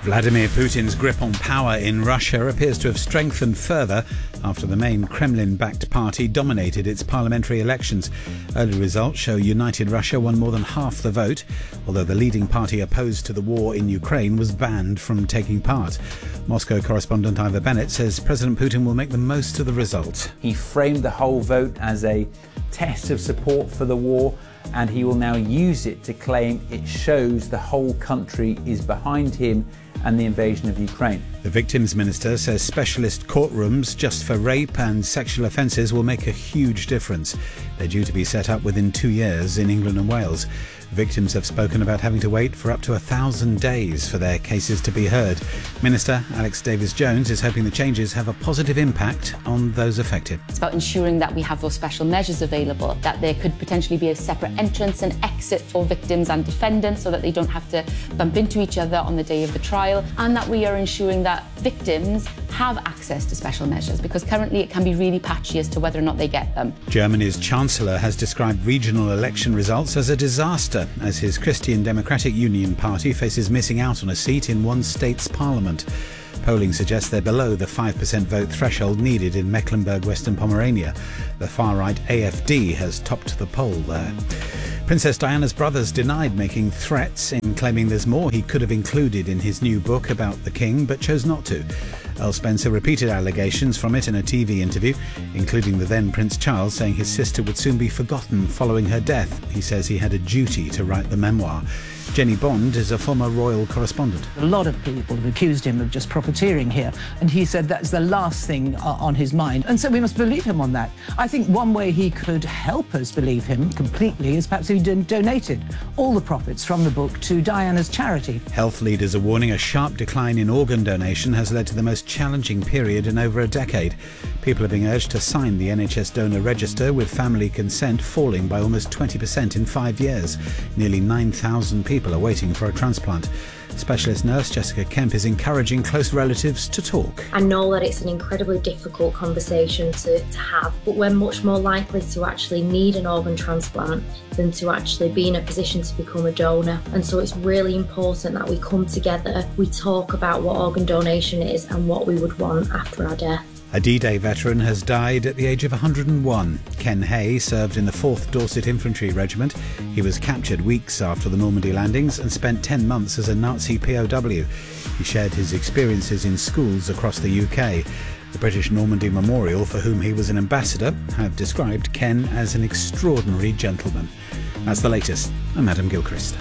Vladimir Putin's grip on power in Russia appears to have strengthened further after the main Kremlin-backed party dominated its parliamentary elections. Early results show United Russia won more than half the vote, although the leading party opposed to the war in Ukraine was banned from taking part. Moscow correspondent Ivor Bennett says President Putin will make the most of the result. He framed the whole vote as a test of support for the war, and he will now use it to claim it shows the whole country is behind him and the invasion of Ukraine. The victims minister says specialist courtrooms just for rape and sexual offences will make a huge difference. They're due to be set up within 2 years in England and Wales. Victims have spoken about having to wait for up to 1,000 days for their cases to be heard. Minister Alex Davies-Jones is hoping the changes have a positive impact on those affected. It's about ensuring that we have those special measures available, that there could potentially be a separate entrance and exit for victims and defendants so that they don't have to bump into each other on the day of the trial, and that we are ensuring that victims have access to special measures, because currently it can be really patchy as to whether or not they get them. Germany's Chancellor has described regional election results as a disaster, as his Christian Democratic Union party faces missing out on a seat in one state's parliament. Polling suggests they're below the 5% vote threshold needed in Mecklenburg-Western Pomerania. The far-right AfD has topped the poll there. Princess Diana's brothers denied making threats, in claiming there's more he could have included in his new book about the King, but chose not to. Earl Spencer repeated allegations from it in a TV interview, including the then Prince Charles saying his sister would soon be forgotten following her death. He says he had a duty to write the memoir. Jenny Bond is a former royal correspondent. A lot of people have accused him of just profiteering here, and he said that's the last thing on his mind, and so we must believe him on that. I think one way he could help us believe him completely is perhaps he donated all the profits from the book to Diana's charity. Health leaders are warning a sharp decline in organ donation has led to the most challenging period in over a decade. People are being urged to sign the NHS donor register, with family consent falling by almost 20% in 5 years. Nearly 9,000 people are waiting for a transplant. Specialist nurse Jessica Kemp is encouraging close relatives to talk. I know that it's an incredibly difficult conversation to have, but we're much more likely to actually need an organ transplant than to actually be in a position to become a donor. And so it's really important that we come together, we talk about what organ donation is and what we would want after our death. A D-Day veteran has died at the age of 101. Ken Hay served in the 4th Dorset Infantry Regiment. He was captured weeks after the Normandy landings and spent 10 months as a Nazi POW. He shared his experiences in schools across the UK. The British Normandy Memorial, for whom he was an ambassador, have described Ken as an extraordinary gentleman. That's the latest. I'm Adam Gilchrist.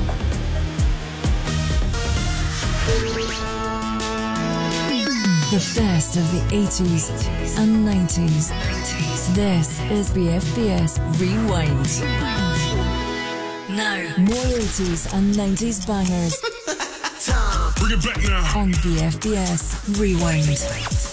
The best of the 80s and 90s. This is BFBS Rewind. Now, more 80s and 90s bangers. Bring it back now. On BFBS Rewind.